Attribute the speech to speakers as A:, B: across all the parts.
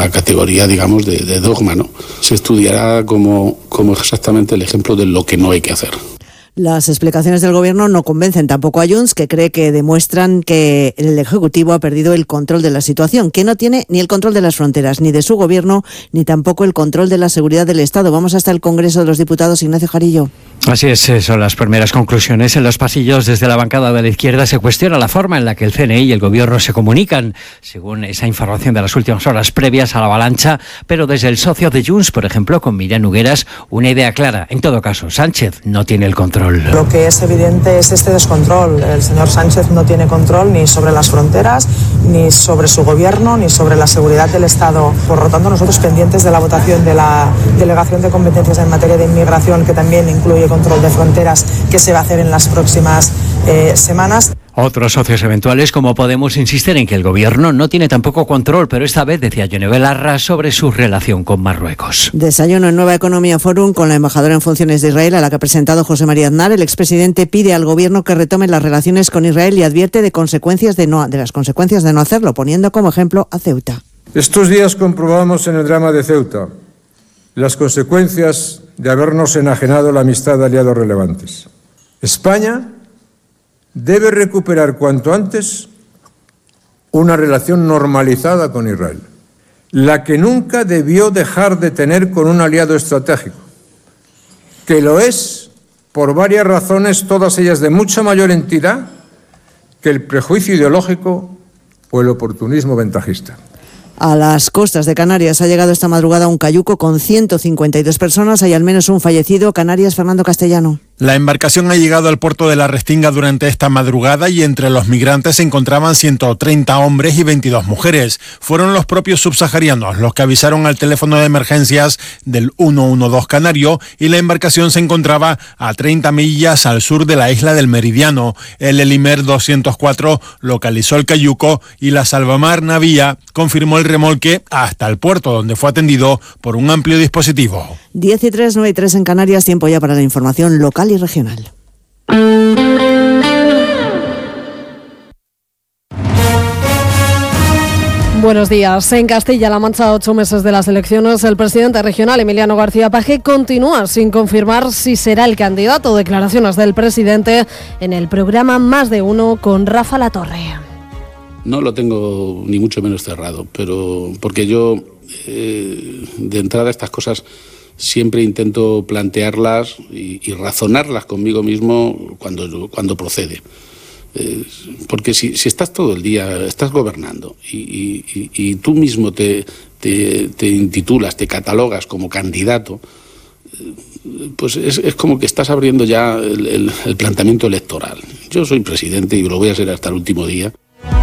A: la categoría, digamos, de dogma, ¿no? Se estudiará como exactamente el ejemplo de lo que no hay que hacer.
B: Las explicaciones del Gobierno no convencen tampoco a Junts, que cree que demuestran que el Ejecutivo ha perdido el control de la situación, que no tiene ni el control de las fronteras, ni de su Gobierno, ni tampoco el control de la seguridad del Estado. Vamos hasta el Congreso de los Diputados. Ignacio Jarillo.
C: Así es, son las primeras conclusiones. En los pasillos, desde la bancada de la izquierda, se cuestiona la forma en la que el CNI y el Gobierno se comunican, según esa información de las últimas horas previas a la avalancha, pero desde el socio de Junts, por ejemplo, con Miriam Nogueras, una idea clara. En todo caso, Sánchez no tiene el control.
D: Lo que es evidente es este descontrol. El señor Sánchez no tiene control ni sobre las fronteras, ni sobre su Gobierno, ni sobre la seguridad del Estado. Por lo tanto, nosotros pendientes de la votación de la Delegación de Competencias en materia de inmigración, que también incluye control de fronteras, que se va a hacer en las próximas semanas.
C: Otros socios eventuales como Podemos insisten en que el Gobierno no tiene tampoco control, pero esta vez decía Yone Belarra sobre su relación con Marruecos.
B: Desayuno en Nueva Economía Forum con la embajadora en funciones de Israel, a la que ha presentado José María Aznar. El expresidente pide al Gobierno que retome las relaciones con Israel y advierte de las consecuencias de no hacerlo, poniendo como ejemplo a Ceuta.
E: Estos días comprobamos en el drama de Ceuta las consecuencias de habernos enajenado la amistad de aliados relevantes. España debe recuperar cuanto antes una relación normalizada con Israel, la que nunca debió dejar de tener con un aliado estratégico, que lo es por varias razones, todas ellas de mucha mayor entidad que el prejuicio ideológico o el oportunismo ventajista.
B: A las costas de Canarias ha llegado esta madrugada un cayuco con 152 personas. Hay al menos un fallecido. Canarias, Fernando Castellano.
F: La embarcación ha llegado al puerto de La Restinga durante esta madrugada y entre los migrantes se encontraban 130 hombres y 22 mujeres. Fueron los propios subsaharianos los que avisaron al teléfono de emergencias del 112 canario y la embarcación se encontraba a 30 millas al sur de la isla del Meridiano. El Elimer 204 localizó el cayuco y la Salvamar Navía confirmó el remolque hasta el puerto, donde fue atendido por un amplio dispositivo.
B: 10:03, 9:03 en Canarias, tiempo ya para la información local y regional.
G: Buenos días. En Castilla-La Mancha, a 8 meses de las elecciones, el presidente regional, Emiliano García Paje, continúa sin confirmar si será el candidato. Declaraciones del presidente en el programa Más de Uno con Rafa Latorre.
A: No lo tengo ni mucho menos cerrado, pero porque yo, de entrada, estas cosas siempre intento plantearlas y razonarlas conmigo mismo cuando procede. Porque si estás todo el día, estás gobernando y tú mismo te intitulas, te catalogas como candidato, pues es como que estás abriendo ya el planteamiento electoral. Yo soy presidente y lo voy a ser hasta el último día.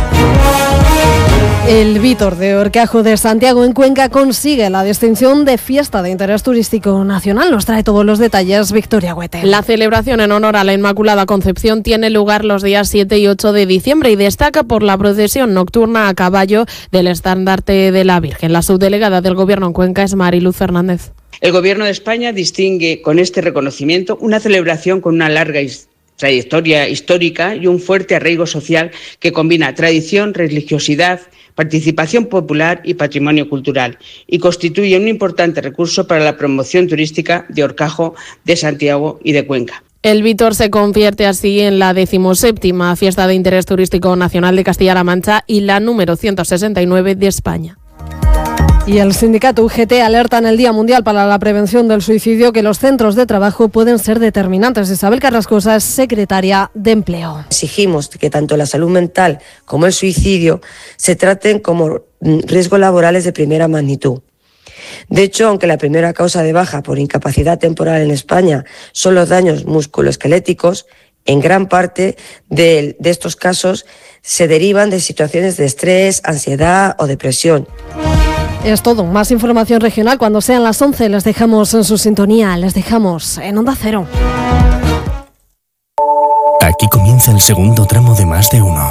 G: El Vítor de Horcajo de Santiago en Cuenca consigue la distinción de Fiesta de Interés Turístico Nacional. Nos trae todos los detalles Victoria Huete.
H: La celebración en honor a la Inmaculada Concepción tiene lugar los días 7 y 8 de diciembre y destaca por la procesión nocturna a caballo del estandarte de la Virgen. La subdelegada del Gobierno en Cuenca es Mariluz Fernández.
I: El Gobierno de España distingue con este reconocimiento una celebración con una larga trayectoria histórica y un fuerte arraigo social que combina tradición, religiosidad, participación popular y patrimonio cultural, y constituye un importante recurso para la promoción turística de Horcajo, de Santiago y de Cuenca.
H: El Vítor se convierte así en la 17ª Fiesta de Interés Turístico Nacional de Castilla-La Mancha y la número 169 de España.
G: Y el sindicato UGT alerta en el Día Mundial para la Prevención del Suicidio que los centros de trabajo pueden ser determinantes. Isabel Carrascosa es secretaria de Empleo.
J: Exigimos que tanto la salud mental como el suicidio se traten como riesgos laborales de primera magnitud. De hecho, aunque la primera causa de baja por incapacidad temporal en España son los daños musculoesqueléticos, en gran parte de estos casos se derivan de situaciones de estrés, ansiedad o depresión.
G: Es todo. Más información regional cuando sean las 11. Les dejamos en su sintonía, les dejamos en Onda Cero.
K: Aquí comienza el segundo tramo de Más de Uno.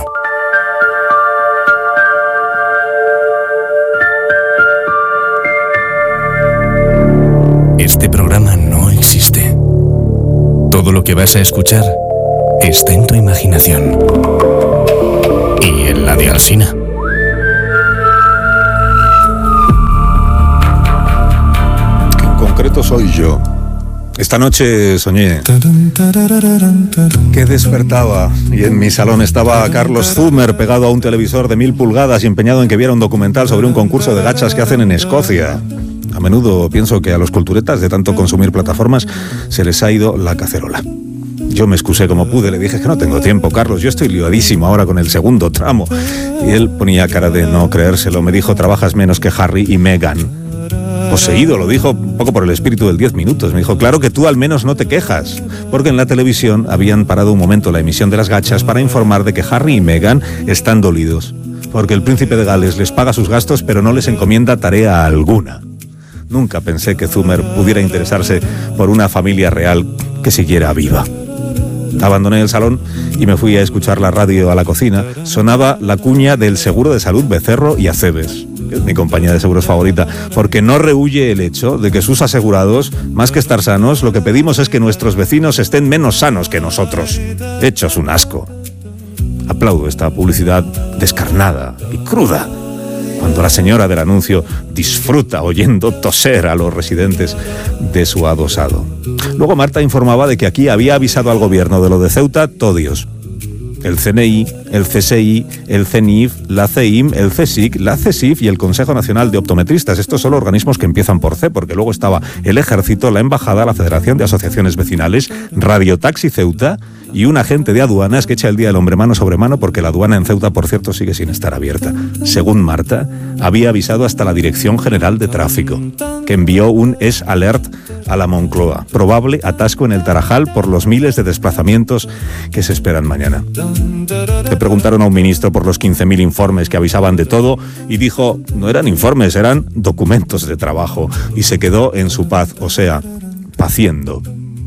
K: Este programa no existe. Todo lo que vas a escuchar está en tu imaginación y en la de Alsina.
L: soy yo. Esta noche soñé que despertaba y en mi salón estaba Carlos Zumer pegado a un televisor de 1000 pulgadas y empeñado en que viera un documental sobre un concurso de gachas que hacen en Escocia. A menudo pienso que a los culturetas de tanto consumir plataformas se les ha ido la cacerola. Yo me excusé como pude, le dije que no tengo tiempo, Carlos, yo estoy liadísimo ahora con el segundo tramo. Y él ponía cara de no creérselo, me dijo, trabajas menos que Harry y Meghan. Poseído, lo dijo un poco por el espíritu del 10 minutos. Me dijo, claro que tú al menos no te quejas, porque en la televisión habían parado un momento la emisión de las gachas para informar de que Harry y Meghan están dolidos, porque el príncipe de Gales les paga sus gastos pero no les encomienda tarea alguna. Nunca pensé que Zumer pudiera interesarse por una familia real que siguiera viva. Abandoné el salón y me fui a escuchar la radio a la cocina. Sonaba la cuña del seguro de salud Becerro y Acebes, que es mi compañía de seguros favorita, porque no rehúye el hecho de que sus asegurados, más que estar sanos, lo que pedimos es que nuestros vecinos estén menos sanos que nosotros. Hechos un asco. Aplaudo esta publicidad descarnada y cruda, cuando la señora del anuncio disfruta oyendo toser a los residentes de su adosado. Luego Marta informaba de que aquí había avisado al gobierno de lo de Ceuta Todios. El CNI, el CSI, el CENIF, la CEIM, el CSIC, la CESIF y el Consejo Nacional de Optometristas. Estos son organismos que empiezan por C, porque luego estaba el Ejército, la Embajada, la Federación de Asociaciones Vecinales, Radio Taxi Ceuta y un agente de aduanas que echa el día del hombre mano sobre mano, porque la aduana en Ceuta, por cierto, sigue sin estar abierta. Según Marta, había avisado hasta la Dirección General de Tráfico, que envió un S-Alert a la Moncloa. Probable atasco en el Tarajal por los miles de desplazamientos que se esperan mañana. Le preguntaron a un ministro por los 15.000 informes que avisaban de todo y dijo, no eran informes, eran documentos de trabajo, y se quedó en su paz, o sea, paciendo.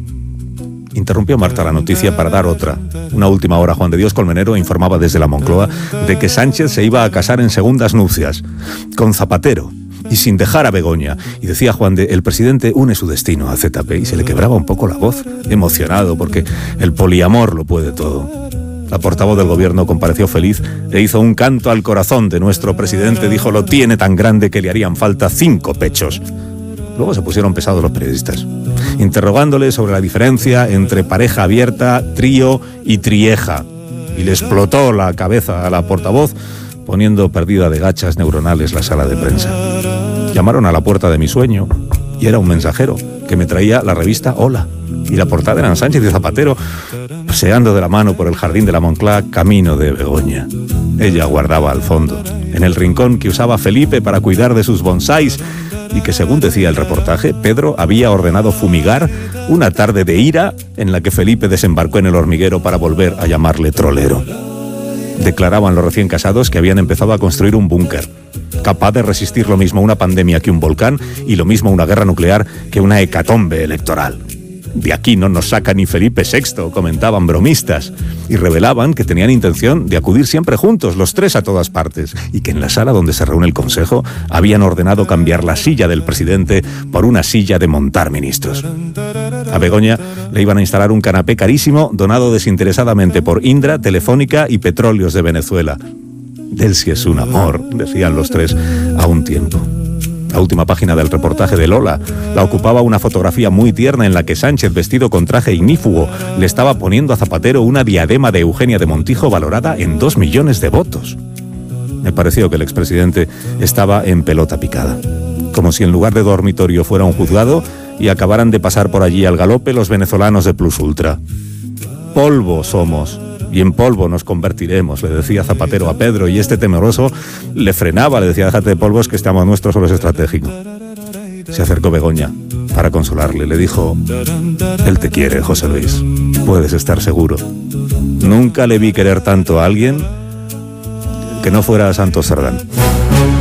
L: Interrumpió Marta la noticia para dar otra. Una última hora, Juan de Dios Colmenero informaba desde la Moncloa de que Sánchez se iba a casar en segundas nupcias con Zapatero y sin dejar a Begoña. Y decía Juan de, el presidente une su destino a ZP, y se le quebraba un poco la voz, emocionado, porque el poliamor lo puede todo. La portavoz del gobierno compareció feliz e hizo un canto al corazón de nuestro presidente. Dijo, lo tiene tan grande que le harían falta 5 pechos. Luego se pusieron pesados los periodistas, interrogándole sobre la diferencia entre pareja abierta, trío y trieja. Y le explotó la cabeza a la portavoz, poniendo perdida de gachas neuronales la sala de prensa. Llamaron a la puerta de mi sueño y era un mensajero que me traía la revista Hola. Y la portada eran Sánchez y Zapatero paseando de la mano por el jardín de la Moncloa, camino de Begoña. Ella guardaba al fondo, en el rincón que usaba Felipe para cuidar de sus bonsáis, y que, según decía el reportaje, Pedro había ordenado fumigar una tarde de ira en la que Felipe desembarcó en el hormiguero para volver a llamarle trolero. Declaraban los recién casados que habían empezado a construir un búnker, capaz de resistir lo mismo una pandemia que un volcán y lo mismo una guerra nuclear que una hecatombe electoral. De aquí no nos saca ni Felipe VI, comentaban bromistas, y revelaban que tenían intención de acudir siempre juntos, los tres a todas partes, y que en la sala donde se reúne el Consejo habían ordenado cambiar la silla del presidente por una silla de montar ministros. A Begoña le iban a instalar un canapé carísimo donado desinteresadamente por Indra, Telefónica y Petróleos de Venezuela. Del si es un amor, decían los tres a un tiempo. La última página del reportaje de Lola la ocupaba una fotografía muy tierna en la que Sánchez, vestido con traje ignífugo, le estaba poniendo a Zapatero una diadema de Eugenia de Montijo valorada en 2 millones de votos. Me pareció que el expresidente estaba en pelota picada, como si en lugar de dormitorio fuera un juzgado y acabaran de pasar por allí al galope los venezolanos de Plus Ultra. Polvo somos, y en polvo nos convertiremos, le decía Zapatero a Pedro, y este temeroso le frenaba, le decía, déjate de polvos que este amor nuestro solo es estratégico. Se acercó Begoña para consolarle, le dijo, él te quiere, José Luis, puedes estar seguro. Nunca le vi querer tanto a alguien que no fuera a Santos Cerdán.